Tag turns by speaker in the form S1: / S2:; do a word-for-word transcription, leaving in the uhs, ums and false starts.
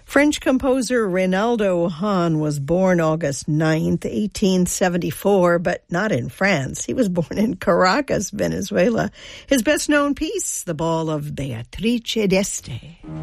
S1: French composer Reynaldo Hahn was born August ninth, eighteen seventy-four, but not in France. He was born in Caracas, Venezuela. His best-known piece, The Ball of Beatrice d'Este.